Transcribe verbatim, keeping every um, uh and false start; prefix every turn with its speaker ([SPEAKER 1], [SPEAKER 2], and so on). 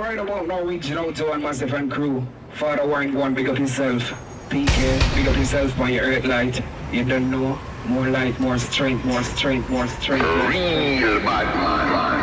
[SPEAKER 1] Right about now, reaching out to one Massive and crew. Father Warren, go and big up yourself. P K, big up yourself by your earth light. You don't know. More light, more strength, more strength, more strength.
[SPEAKER 2] Real bad man.